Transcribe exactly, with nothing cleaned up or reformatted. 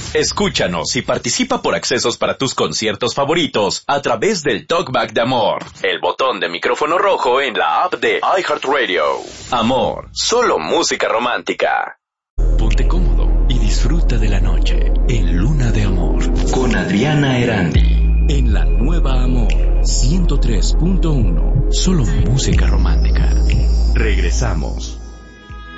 Escúchanos y participa por accesos para tus conciertos favoritos a través del Talkback de Amor, el botón de micrófono rojo en la app de iHeartRadio. Amor, solo música romántica. Ponte cómodo y disfruta de la noche en Luna de Amor con Adriana Erandi en la nueva Amor ciento tres punto uno. Solo música romántica. Regresamos.